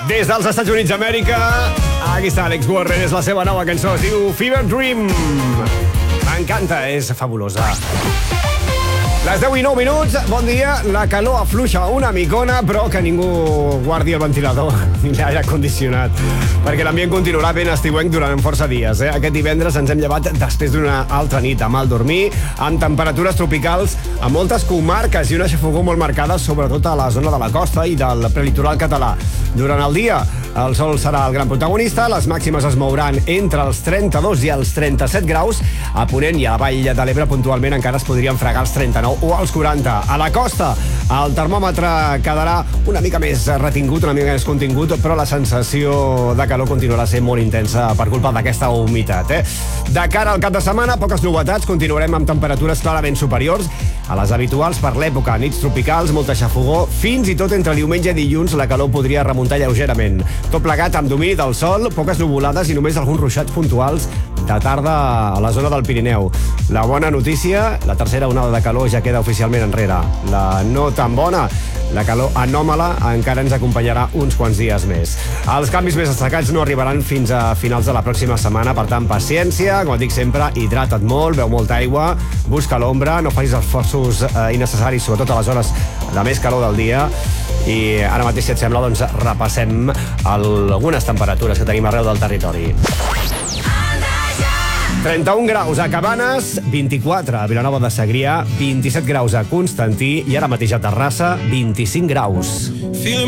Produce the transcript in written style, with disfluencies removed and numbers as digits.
Des dels Estats Units d'Amèrica, aquí està Alex Warren, és la seva nova cançó, es diu Fever Dream. M'encanta, és fabulosa. Les 10 i 9 minuts, bon dia. La calor afluixa una micona, però que ningú guardi el ventilador ni l'aire condicionat, perquè l'ambient continuarà ben estiuenc durant força dies. Aquest divendres ens hem llevat després d'una altra nit a mal dormir, amb temperatures tropicals a moltes comarques i una xafogor molt marcada, sobretot a la zona de la costa i del prelitoral català. Durant el dia, el sol serà el gran protagonista, les màximes es mouran entre els 32 i els 37 graus, a Ponent i a la Vall de l'Ebre puntualment encara es podrien fregar els 39 o als 40. A la costa, el termòmetre quedarà una mica més retingut, una mica més contingut, però la sensació de calor continuarà sent molt intensa per culpa d'aquesta humitat. De cara al cap de setmana, poques novetats, continuarem amb temperatures clarament superiors a les habituals per l'època, nits tropicals, molta xafogor, fins i tot entre diumenge i dilluns la calor podria remuntar lleugerament. Tot plegat amb domini del sol, poques nuvolades i només alguns ruixats puntuals de tarda a la zona del Pirineu. La bona notícia, la tercera onada de calor ja queda oficialment enrere. La no tan bona, la calor anòmala, encara ens acompanyarà uns quants dies més. Els canvis més destacats no arribaran fins a finals de la pròxima setmana, per tant, paciència, com et dic sempre, hidrata't molt, beu molta aigua, busca l'ombra, no facis esforços innecessaris, sobretot a les hores de més calor del dia. I ara mateix, si et sembla, doncs repassem algunes temperatures que tenim arreu del territori. 31 graus a Cabanes, 24 a Vilanova de Segrià, 27 graus a Constantí i ara mateix a Terrassa, 25 graus.